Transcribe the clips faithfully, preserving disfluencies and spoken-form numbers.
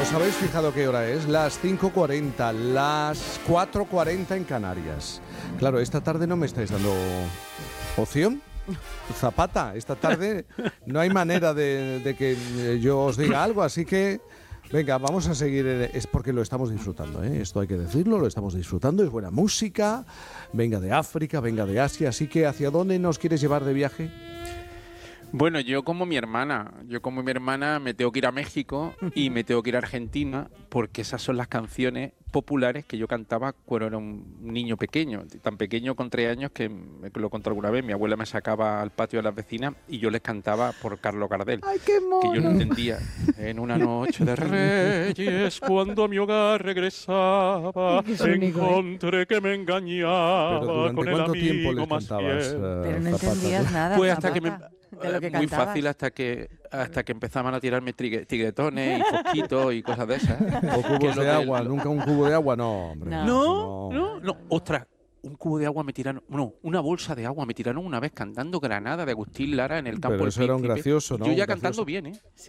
¿Os habéis fijado qué hora es? Las cinco cuarenta, las cuatro cuarenta en Canarias. Claro, esta tarde no me estáis dando opción. Zapata, esta tarde no hay manera de, de que yo os diga algo, así que venga, vamos a seguir. Es porque lo estamos disfrutando, ¿eh? Esto hay que decirlo, lo estamos disfrutando, es buena música, venga de África, venga de Asia, así que ¿hacia dónde nos quieres llevar de viaje? Bueno, yo como mi hermana, yo como mi hermana me tengo que ir a México y me tengo que ir a Argentina porque esas son las canciones populares que yo cantaba cuando era un niño pequeño, tan pequeño con tres años que me lo conté alguna vez, mi abuela me sacaba al patio de las vecinas y yo les cantaba por Carlos Gardel. ¡Ay, qué mono! Que yo no entendía. En una noche de reyes, cuando a mi hogar regresaba, encontré que me engañaba. Pero ¿durante con el cuánto tiempo amigo les más cantabas? fiel. Uh, Pero no Zapata, entendías ¿no? nada. Pues hasta que me, de lo que muy cantabas. fácil hasta que hasta que empezaban a tirarme trigue- tiguetones y fosquitos y cosas de esas. O Que cubos lo de que- agua, nunca un cubo de agua, no, hombre. No. No, no, no, ostras, un cubo de agua me tiraron, no, una bolsa de agua me tiraron una vez cantando Granada de Agustín Lara en el campo Pero del eso era un Príncipe. gracioso, ¿no? Yo Un ya gracioso. cantando bien, ¿eh? ¿Sí?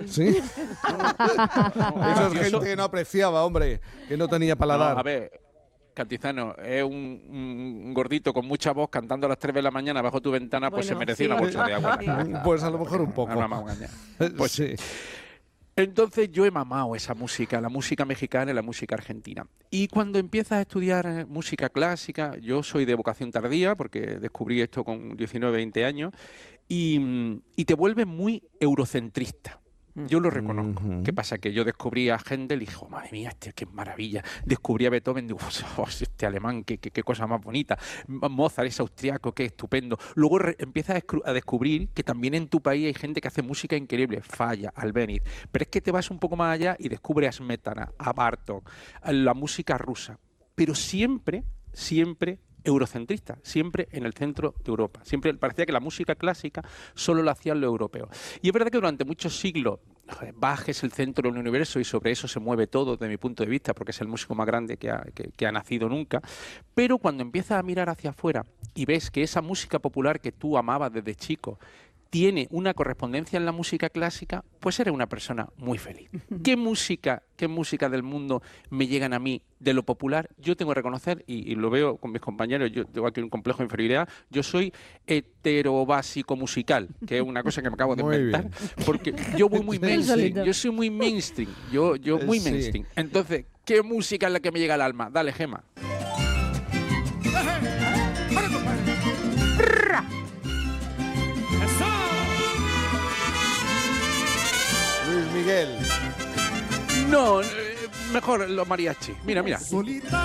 No, Eso es gracioso. gente que no apreciaba, hombre, que no tenía paladar. No, a ver, Cantizano, es un, un gordito con mucha voz cantando a las tres de la mañana bajo tu ventana, pues Bueno, se merecía sí. una bolsa de agua. Sí. Pues a lo mejor un poco. No, no, no, no. Pues sí. Entonces yo he mamado esa música, la música mexicana y la música argentina. Y cuando empiezas a estudiar eh, música clásica, yo soy de vocación tardía, porque descubrí esto con diecinueve, veinte años, y, mm, y te vuelves muy eurocentrista. Yo lo reconozco. Ujú. ¿Qué pasa? Que yo descubrí a Händel y dije, oh, madre mía, este, qué maravilla. Descubrí a Beethoven y digo, oh, este alemán, qué, qué, qué cosa más bonita. Mozart es austriaco, qué estupendo. Luego re- empiezas a, escru- a descubrir que también en tu país hay gente que hace música increíble. Falla, Albéniz. Pero es que te vas un poco más allá y descubres a Smetana, a Bartók, a la música rusa. Pero siempre, siempre eurocentrista, siempre en el centro de Europa. Siempre parecía que la música clásica solo la hacían los europeos. Y es verdad que durante muchos siglos Bach es el centro del universo y sobre eso se mueve todo desde mi punto de vista, porque es el músico más grande que ha, que, que ha nacido nunca. Pero cuando empiezas a mirar hacia afuera y ves que esa música popular que tú amabas desde chico tiene una correspondencia en la música clásica, pues eres una persona muy feliz. ¿Qué música, qué música del mundo me llegan a mí de lo popular? Yo tengo que reconocer, y, y lo veo con mis compañeros, yo tengo aquí un complejo de inferioridad, yo soy heterobásico musical, que es una cosa que me acabo de Muy inventar, bien. porque yo voy muy Sí. mainstream, Solito. yo soy muy mainstream, yo, yo muy Sí. mainstream. Entonces, ¿qué música es la que me llega al alma? Dale, Gema. Luis Miguel. No, eh, mejor los mariachi. Mira, mira. Solita